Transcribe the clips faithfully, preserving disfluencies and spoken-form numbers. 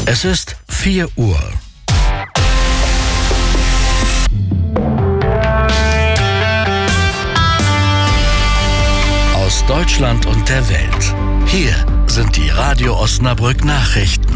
Es ist vier Uhr. Aus Deutschland und der Welt. Hier sind die Radio Osnabrück Nachrichten.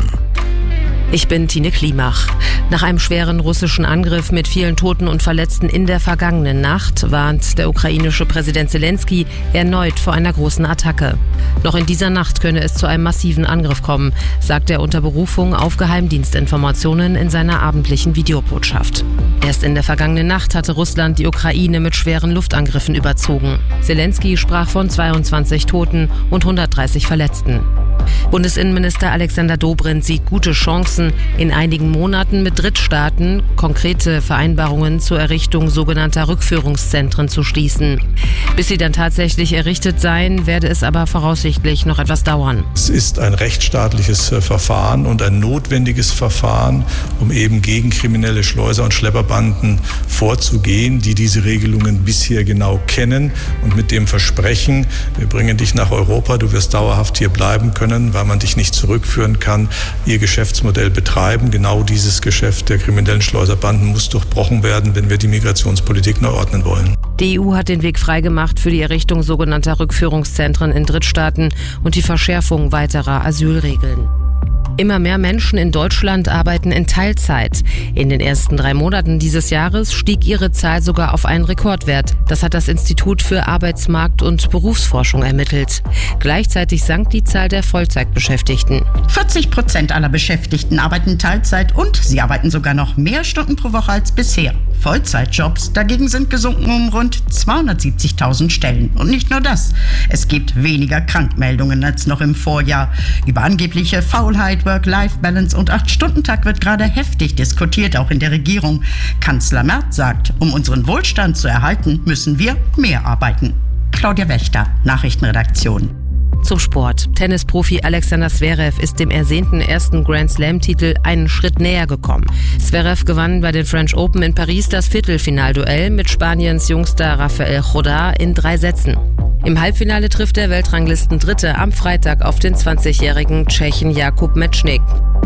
Ich bin Tine Klimach. Nach einem schweren russischen Angriff mit vielen Toten und Verletzten in der vergangenen Nacht warnt der ukrainische Präsident Zelensky erneut vor einer großen Attacke. Noch in dieser Nacht könne es zu einem massiven Angriff kommen, sagt er unter Berufung auf Geheimdienstinformationen in seiner abendlichen Videobotschaft. Erst in der vergangenen Nacht hatte Russland die Ukraine mit schweren Luftangriffen überzogen. Zelensky sprach von zweiundzwanzig Toten und hundertdreißig Verletzten. Bundesinnenminister Alexander Dobrindt sieht gute Chancen, in einigen Monaten mit Drittstaaten konkrete Vereinbarungen zur Errichtung sogenannter Rückführungszentren zu schließen. Bis sie dann tatsächlich errichtet seien, werde es aber voraussichtlich noch etwas dauern. Es ist ein rechtsstaatliches Verfahren und ein notwendiges Verfahren, um eben gegen kriminelle Schleuser und Schlepperbanden vorzugehen, die diese Regelungen bisher genau kennen und mit dem Versprechen, wir bringen dich nach Europa, du wirst dauerhaft hier bleiben können, weil man dich nicht zurückführen kann, ihr Geschäftsmodell betreiben. Genau dieses Geschäft der kriminellen Schleuserbanden muss durchbrochen werden, wenn wir die Migrationspolitik neu ordnen wollen. Die E U hat den Weg freigemacht für die Errichtung sogenannter Rückführungszentren in Drittstaaten und die Verschärfung weiterer Asylregeln. Immer mehr Menschen in Deutschland arbeiten in Teilzeit. In den ersten drei Monaten dieses Jahres stieg ihre Zahl sogar auf einen Rekordwert. Das hat das Institut für Arbeitsmarkt- und Berufsforschung ermittelt. Gleichzeitig sank die Zahl der Vollzeitbeschäftigten. vierzig Prozent aller Beschäftigten arbeiten Teilzeit und sie arbeiten sogar noch mehr Stunden pro Woche als bisher. Vollzeitjobs dagegen sind gesunken um rund zweihundertsiebzigtausend Stellen. Und nicht nur das. Es gibt weniger Krankmeldungen als noch im Vorjahr. Über angebliche Faulheit, Work-Life-Balance und acht-Stunden-Tag wird gerade heftig diskutiert, auch in der Regierung. Kanzler Merz sagt, um unseren Wohlstand zu erhalten, müssen wir mehr arbeiten. Claudia Wächter, Nachrichtenredaktion. Zum Sport. Tennisprofi Alexander Zverev ist dem ersehnten ersten Grand-Slam-Titel einen Schritt näher gekommen. Zverev gewann bei den French Open in Paris das Viertelfinalduell mit Spaniens Jungster Rafael Jodá in drei Sätzen. Im Halbfinale trifft der Weltranglistendritte am Freitag auf den zwanzigjährigen Tschechen Jakub Mečnik.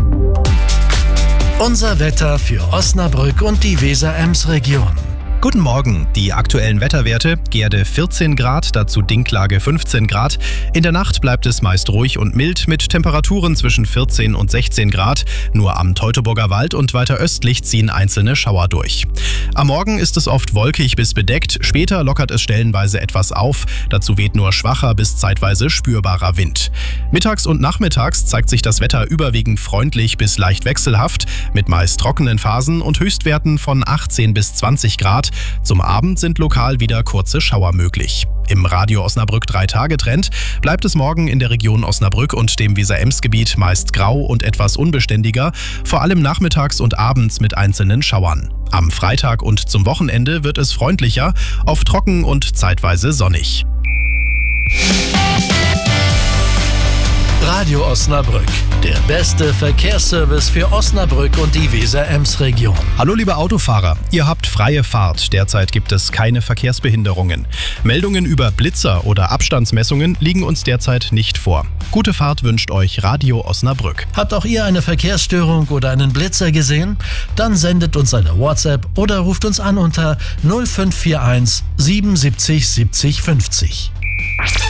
Unser Wetter für Osnabrück und die Weser-Ems-Region. Guten Morgen, die aktuellen Wetterwerte: Gerde vierzehn Grad, dazu Dinklage fünfzehn Grad. In der Nacht bleibt es meist ruhig und mild mit Temperaturen zwischen vierzehn und sechzehn Grad. Nur am Teutoburger Wald und weiter östlich ziehen einzelne Schauer durch. Am Morgen ist es oft wolkig bis bedeckt, später lockert es stellenweise etwas auf. Dazu weht nur schwacher bis zeitweise spürbarer Wind. Mittags und nachmittags zeigt sich das Wetter überwiegend freundlich bis leicht wechselhaft, mit meist trockenen Phasen und Höchstwerten von achtzehn bis zwanzig Grad. Zum Abend sind lokal wieder kurze Schauer möglich. Im Radio Osnabrück drei Tage Trend bleibt es morgen in der Region Osnabrück und dem Weser-Ems-Gebiet meist grau und etwas unbeständiger, vor allem nachmittags und abends mit einzelnen Schauern. Am Freitag und zum Wochenende wird es freundlicher, oft trocken und zeitweise sonnig. Radio Osnabrück, der beste Verkehrsservice für Osnabrück und die Weser-Ems-Region. Hallo liebe Autofahrer, ihr habt freie Fahrt. Derzeit gibt es keine Verkehrsbehinderungen. Meldungen über Blitzer oder Abstandsmessungen liegen uns derzeit nicht vor. Gute Fahrt wünscht euch Radio Osnabrück. Habt auch ihr eine Verkehrsstörung oder einen Blitzer gesehen? Dann sendet uns eine WhatsApp oder ruft uns an unter null fünf vier eins siebenundsiebzig siebzig fünfzig.